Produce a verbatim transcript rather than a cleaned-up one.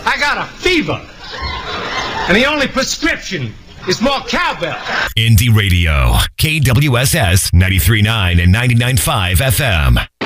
I got a fever. And the only prescription is more cowbell. Indie Radio, K W S S ninety-three point nine and ninety-nine point five F M.